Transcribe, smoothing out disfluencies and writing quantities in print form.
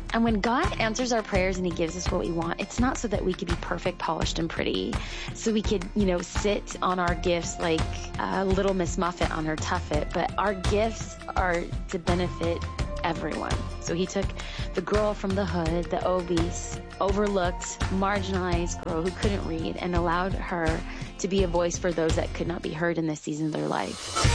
And when God answers our prayers and he gives us what we want, it's not so that we could be perfect, polished, and pretty, so we could, sit on our gifts like little Miss Muffet on her tuffet, but our gifts are to benefit everyone. So he took the girl from the hood, the obese, overlooked, marginalized girl who couldn't read, and allowed her to be a voice for those that could not be heard in this season of their life.